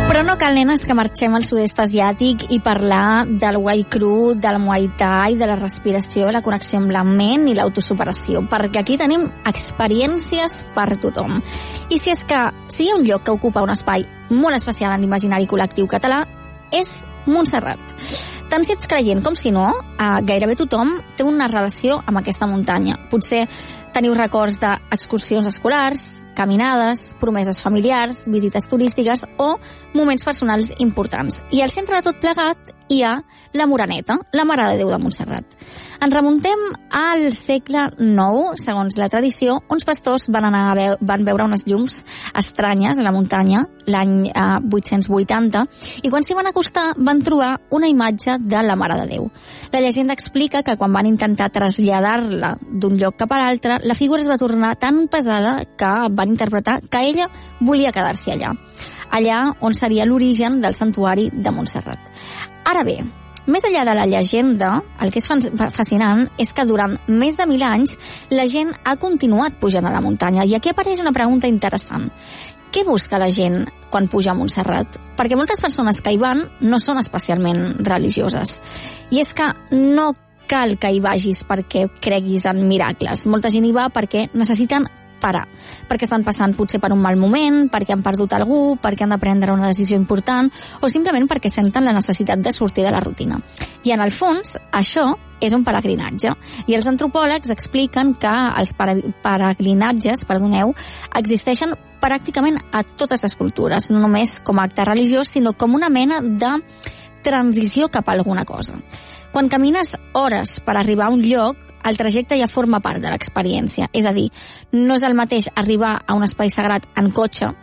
Però no cal, nenes, que marxem al sud-est asiàtic i parlar del Wai Kru, del Muay Thai, de la respiració, la connexió amb la ment i l'autosuperació, perquè aquí tenim experiències per tothom. I si hi ha un lloc que ocupa un espai molt especial en l'imaginari col·lectiu català, és Montserrat. Tant si ets creient com si no, gairebé tothom té una relació amb aquesta muntanya. Potser teniu records d'excursions escolars, caminades, promeses familiars, visites turístiques o moments personals importants. I al centre de tot plegat hi ha la Moreneta, la Mare de Déu de Montserrat. Ens remuntem al segle IX, segons la tradició, uns pastors van veure unes llums estranyes a la muntanya l'any 880 i quan s'hi van acostar van trobar una imatge de la Mare de Déu. La llegenda explica que quan van intentar traslladar-la d'un lloc cap a l'altre, la figura es va tornar tan pesada que van interpretar que ella volia quedar-s'hi allà on seria l'origen del santuari de Montserrat. Ara bé, més enllà de la llegenda, el que és fascinant és que durant més de 1.000 anys la gent ha continuat pujant a la muntanya. I aquí apareix una pregunta interessant. Què busca la gent quan puja a Montserrat? Perquè moltes persones que hi van no són especialment religioses. I és que no cal que hi vagis perquè creguis en miracles. Molta gent hi va perquè necessiten parar, perquè estan passant potser per un mal moment, perquè han perdut algú, perquè han de prendre una decisió important o simplement perquè senten la necessitat de sortir de la rutina. I en el fons, això és un pelegrinatge. I els antropòlegs expliquen que els pelegrinatges, existeixen pràcticament a totes les cultures, no només com a acte religiós, sinó com una mena de transició cap a alguna cosa. Quan camines hores per arribar a un lloc, el trajecte ja forma part de l'experiència. És a dir, no és el mateix arribar a un espai sagrat en cotxe